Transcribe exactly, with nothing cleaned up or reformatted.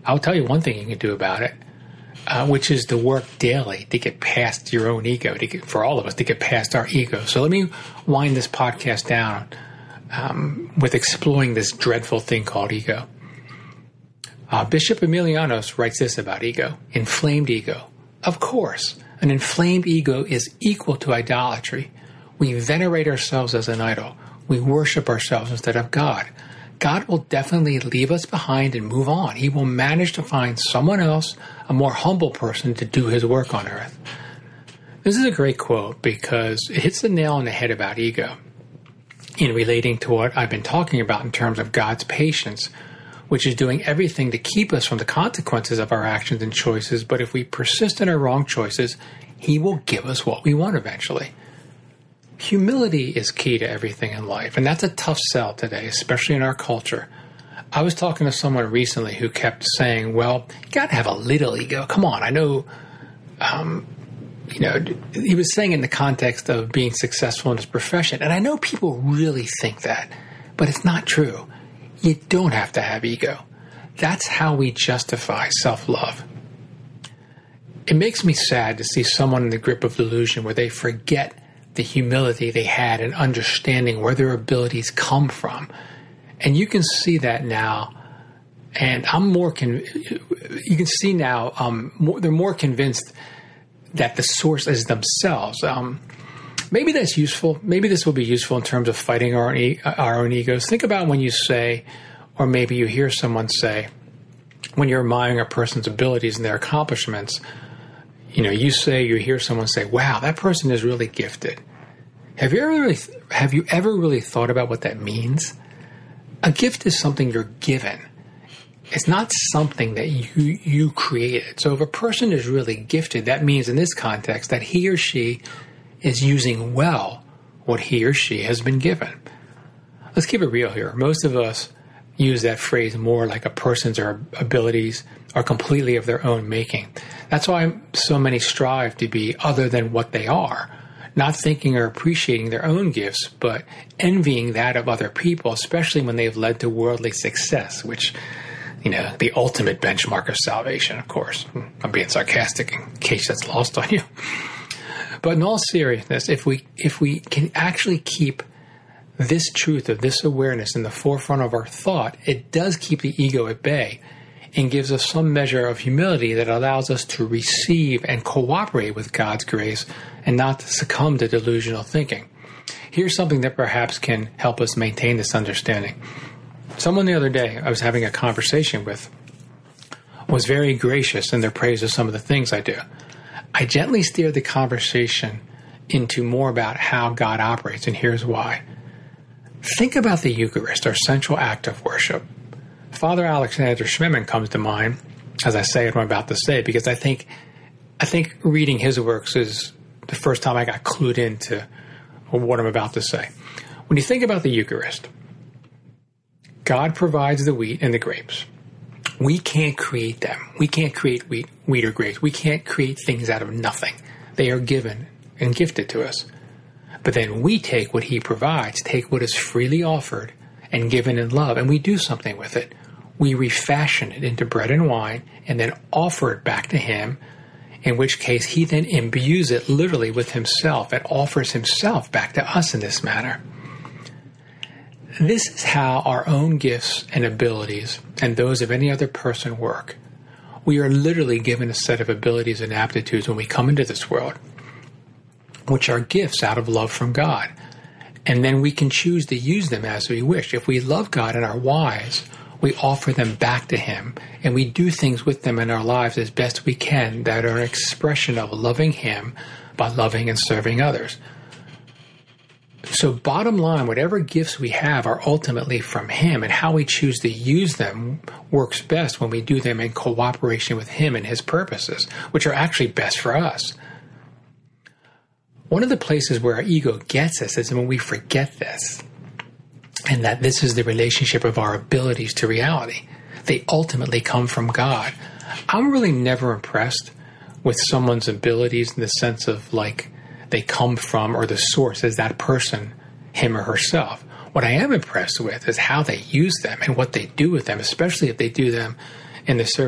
I'll tell you one thing you can do about it, uh, which is to work daily to get past your own ego, to get, for all of us, to get past our ego. So let me wind this podcast down um, with exploring this dreadful thing called ego. Uh, Bishop Emilianos writes this about ego: inflamed ego. Of course, an inflamed ego is equal to idolatry. We venerate ourselves as an idol. We worship ourselves instead of God. God will definitely leave us behind and move on. He will manage to find someone else, a more humble person, to do his work on earth. This is a great quote because it hits the nail on the head about ego in relating to what I've been talking about in terms of God's patience, which is doing everything to keep us from the consequences of our actions and choices. But if we persist in our wrong choices, he will give us what we want eventually. Humility is key to everything in life, and that's a tough sell today, especially in our culture. I was talking to someone recently who kept saying, well, you got to have a little ego. Come on, I know, um, you know, he was saying in the context of being successful in his profession, and I know people really think that, but it's not true. You don't have to have ego. That's how we justify self-love. It makes me sad to see someone in the grip of delusion where they forget the humility they had in understanding where their abilities come from. And you can see that now. And I'm more, con- you can see now, um, more, they're more convinced that the source is themselves. Um, maybe that's useful. Maybe this will be useful in terms of fighting our own, e- our own egos. Think about when you say, or maybe you hear someone say, when you're admiring a person's abilities and their accomplishments, you know, you say, you hear someone say, wow, that person is really gifted. Have you ever really, have you ever really thought about what that means? A gift is something you're given. It's not something that you, you created. So if a person is really gifted, that means in this context that he or she is using well what he or she has been given. Let's keep it real here. Most of us use that phrase more like a person's or abilities are completely of their own making. That's why so many strive to be other than what they are, not thinking or appreciating their own gifts, but envying that of other people, especially when they've led to worldly success, which, you know, the ultimate benchmark of salvation, of course. I'm being sarcastic in case that's lost on you. But in all seriousness, if we if we can actually keep this truth of this awareness in the forefront of our thought, it does keep the ego at bay and gives us some measure of humility that allows us to receive and cooperate with God's grace and not to succumb to delusional thinking. Here's something that perhaps can help us maintain this understanding. Someone the other day I was having a conversation with was very gracious in their praise of some of the things I do. I gently steered the conversation into more about how God operates, and here's why. Think about the Eucharist, our central act of worship. Father Alexander Schmemann comes to mind as I say what I'm about to say, because I think I think reading his works is the first time I got clued into what I'm about to say. When you think about the Eucharist, God provides the wheat and the grapes. We can't create them. We can't create wheat, wheat or grapes. We can't create things out of nothing. They are given and gifted to us. But then we take what he provides, take what is freely offered and given in love, and we do something with it. We refashion it into bread and wine and then offer it back to him, in which case he then imbues it literally with himself and offers himself back to us in this manner. This is how our own gifts and abilities and those of any other person work. We are literally given a set of abilities and aptitudes when we come into this world, which are gifts out of love from God. And then we can choose to use them as we wish. If we love God and are wise, we offer them back to him, and we do things with them in our lives as best we can that are an expression of loving him by loving and serving others. So bottom line, whatever gifts we have are ultimately from him, and how we choose to use them works best when we do them in cooperation with him and his purposes, which are actually best for us. One of the places where our ego gets us is when we forget this, and that this is the relationship of our abilities to reality. They ultimately come from God. I'm really never impressed with someone's abilities in the sense of like they come from, or the source is that person, him or herself. What I am impressed with is how they use them and what they do with them, especially if they do them in the service